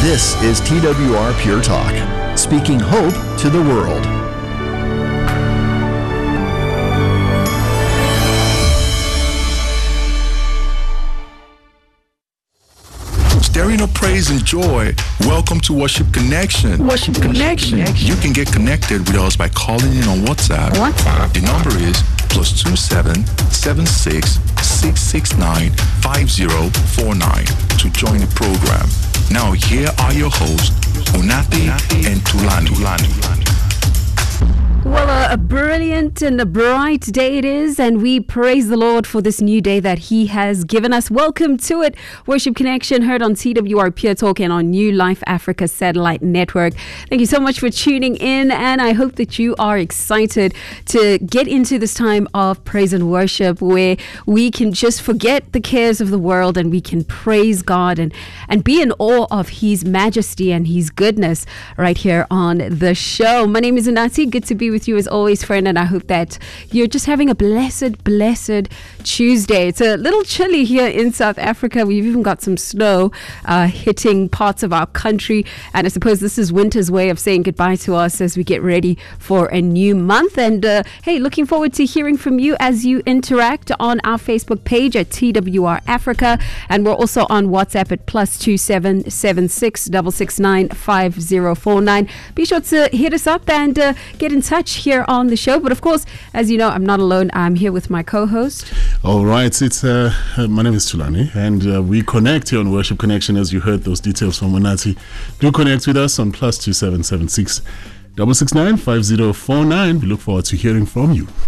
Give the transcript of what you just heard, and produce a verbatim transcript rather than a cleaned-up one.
This is T W R Pure Talk, speaking hope to the world. Stirring up praise and joy. Welcome to Worship Connection. Worship Connection. You can get connected with us by calling in on WhatsApp. WhatsApp. The number is plus two seven seven six six six nine five zero four nine to join the program. Now here are your hosts, Unathi and Tulani. Well, uh, a brilliant and a bright day it is, and we praise the Lord for this new day that He has given us. Welcome to it. Worship Connection, heard on T W R Pure Talk and on New Life Africa Satellite Network. Thank you so much for tuning in, and I hope that you are excited to get into this time of praise and worship where we can just forget the cares of the world and we can praise God and, and be in awe of His majesty and His goodness right here on the show. My name is Unathi. Good to be with you as always, friend, and I hope that you're just having a blessed, blessed Tuesday. It's a little chilly here in South Africa. We've even got some snow uh, hitting parts of our country, and I suppose this is winter's way of saying goodbye to us as we get ready for a new month. And uh, hey, looking forward to hearing from you as you interact on our Facebook page at T W R Africa, and we're also on WhatsApp at plus two seven seven six six six nine five zero four nine. Be sure to hit us up and uh, get in touch here on the show. But of course, as you know, I'm not alone. I'm here with my co-host. All right, it's uh, my name is Tulani, and uh, we connect here on Worship Connection. As you heard those details from Unathi, do connect with us on plus two seven seven six six six nine five zero four nine. We look forward to hearing from you.